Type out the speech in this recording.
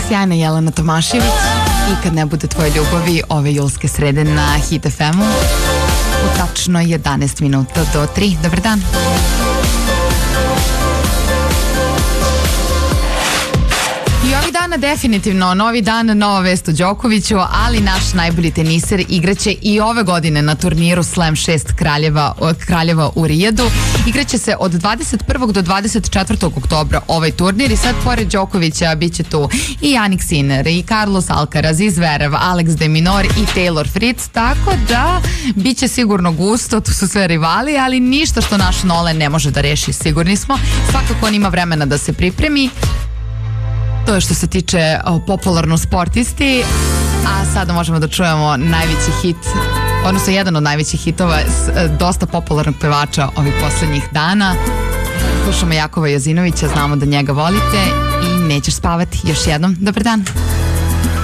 Sjajna Jelena Tomašević i Kad ne bude tvoje ljubavi ove julske srede na Hit FM-u u tačno 11 minuta do 3. Dobar dan. I ovih dana definitivno novi dan, nova vest o Đokoviću, ali naš najbolji teniser igraće i ove godine na turniru Slam 6 Kraljeva u Rijadu. Igraće se od 21. do 24. oktobra ovaj turnir i sad pored Đokovića bit će tu i Jannik Sinner, i Carlos Alcaraz, i Zverev, Alex de Minaur i Taylor Fritz, tako da bit će sigurno gusto, tu su sve rivali, ali ništa što naš Nole ne može da reši, sigurni smo. Svakako on ima vremena da se pripremi. To je što se tiče popularno sportisti, a sada možemo da čujemo najveći hit, odnosno jedan od najvećih hitova dosta popularnog pevača ovih poslednjih dana. Slušamo Jakova Jozinovića, znamo da njega volite i Nećeš spavati. Još jednom, dobar dan.